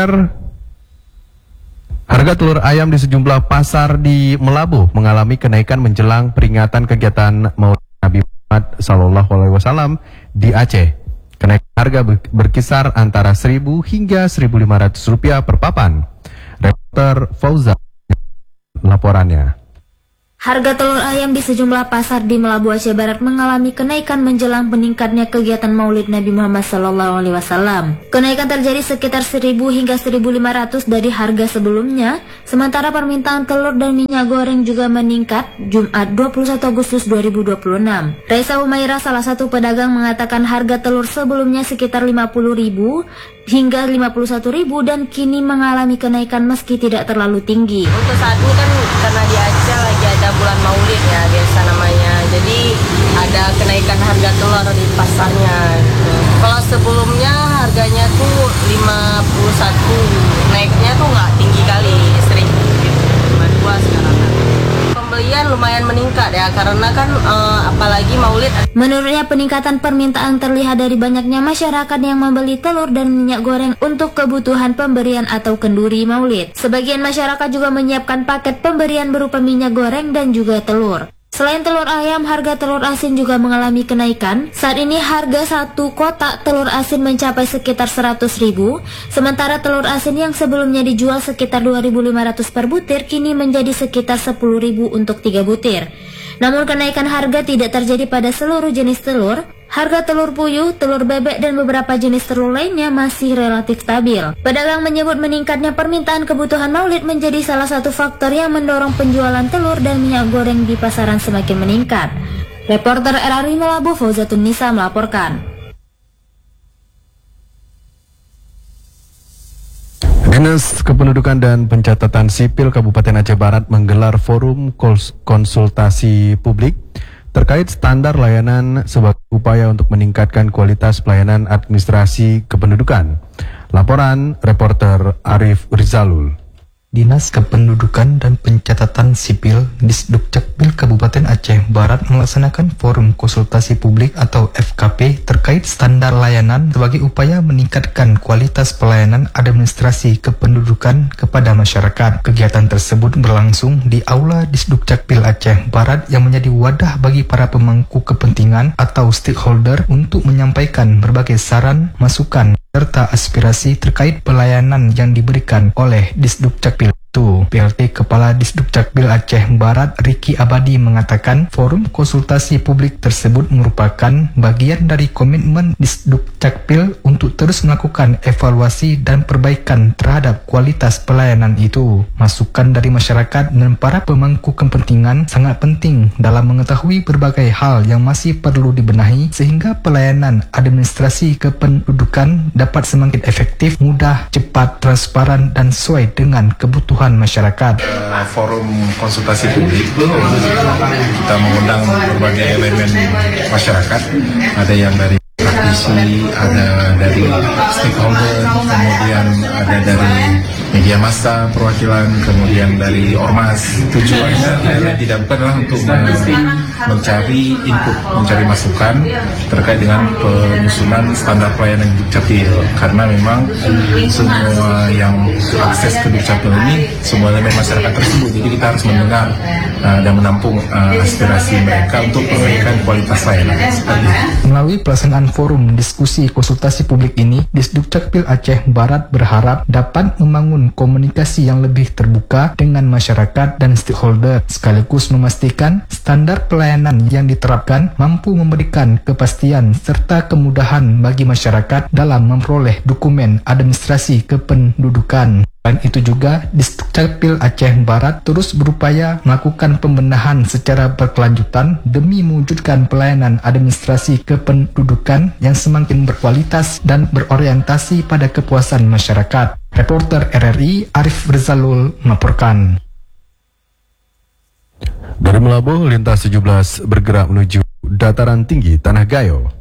Pendengar, harga telur ayam di sejumlah pasar di Melabuh mengalami kenaikan menjelang peringatan kegiatan Maulid Nabi Muhammad SAW di Aceh. Kenaikan harga berkisar antara Rp1.000 hingga Rp1.500 per papan. Reporter Fauzan laporannya. Harga telur ayam di sejumlah pasar di Melabuh Aceh Barat mengalami kenaikan menjelang meningkatnya kegiatan Maulid Nabi Muhammad SAW. Kenaikan terjadi sekitar 1.000 hingga 1.500 dari harga sebelumnya, sementara permintaan telur dan minyak goreng juga meningkat Jumat 21 Agustus 2026. Raisa Humaira, salah satu pedagang, mengatakan harga telur sebelumnya sekitar 50.000 hingga 51.000 dan kini mengalami kenaikan meski tidak terlalu tinggi. Untuk saat ini kan karena di Aceh lagi ada bulan Maulid ya biasa namanya, jadi ada kenaikan harga telur di pasarnya gitu. Kalau sebelumnya harganya tuh 51, naiknya tuh nggak tinggi kali, 1.000 gitu, 52 sekarang. Pembelian lumayan meningkat ya karena kan apalagi Maulid. Menurutnya peningkatan permintaan terlihat dari banyaknya masyarakat yang membeli telur dan minyak goreng untuk kebutuhan pemberian atau kenduri Maulid. Sebagian masyarakat juga menyiapkan paket pemberian berupa minyak goreng dan juga telur. Selain telur ayam, harga telur asin juga mengalami kenaikan. Saat ini harga satu kotak telur asin mencapai sekitar 100.000, sementara telur asin yang sebelumnya dijual sekitar 2.500 per butir kini menjadi sekitar 10.000 untuk 3 butir. Namun kenaikan harga tidak terjadi pada seluruh jenis telur. Harga telur puyuh, telur bebek, dan beberapa jenis telur lainnya masih relatif stabil. Pedagang menyebut meningkatnya permintaan kebutuhan Maulid menjadi salah satu faktor yang mendorong penjualan telur dan minyak goreng di pasaran semakin meningkat. Reporter RRI Melabuh Fauzatun Nisa melaporkan. Dinas Kependudukan dan Pencatatan Sipil Kabupaten Aceh Barat menggelar forum konsultasi publik terkait standar layanan sebagai upaya untuk meningkatkan kualitas pelayanan administrasi kependudukan. Laporan reporter Arif Rizalul. Dinas Kependudukan dan Pencatatan Sipil Disdukcapil Kabupaten Aceh Barat melaksanakan forum konsultasi publik atau FKP terkait standar layanan sebagai upaya meningkatkan kualitas pelayanan administrasi kependudukan kepada masyarakat. Kegiatan tersebut berlangsung di Aula Disdukcapil Aceh Barat yang menjadi wadah bagi para pemangku kepentingan atau stakeholder untuk menyampaikan berbagai saran, masukan, serta aspirasi terkait pelayanan yang diberikan oleh Disdukcapil. PLT Kepala Disdukcapil Aceh Barat Riki Abadi mengatakan forum konsultasi publik tersebut merupakan bagian dari komitmen Disdukcapil untuk terus melakukan evaluasi dan perbaikan terhadap kualitas pelayanan itu. Masukan dari masyarakat dan para pemangku kepentingan sangat penting dalam mengetahui berbagai hal yang masih perlu dibenahi sehingga pelayanan administrasi kependudukan dapat semakin efektif, mudah, cepat, transparan, dan sesuai dengan kebutuhan masyarakat. Forum konsultasi publik kita mengundang berbagai elemen masyarakat, ada yang dari praktisi, ada dari stakeholder, kemudian ada dari media massa, perwakilan, kemudian dari ormas. Tujuannya tidak bukan adalah untuk mencari input, mencari masukan terkait dengan penyusunan standar pelayanan Dukcapil, karena memang semua yang akses ke Dukcapil ini semua elemen masyarakat tersebut, jadi kita harus mendengar dan menampung aspirasi mereka untuk perbaikan kualitas layanan. Melalui pelaksanaan forum diskusi konsultasi publik ini, Disdukcapil Aceh Barat berharap dapat membangun komunikasi yang lebih terbuka dengan masyarakat dan stakeholder, sekaligus memastikan standar pelayanan yang diterapkan mampu memberikan kepastian serta kemudahan bagi masyarakat dalam memperoleh dokumen administrasi kependudukan. Selain itu juga, Disdukcapil Aceh Barat terus berupaya melakukan pembenahan secara berkelanjutan demi mewujudkan pelayanan administrasi kependudukan yang semakin berkualitas dan berorientasi pada kepuasan masyarakat. Reporter RRI Arif Rizalul melaporkan. Dari Melabuh, lintas 17 bergerak menuju dataran tinggi Tanah Gayo.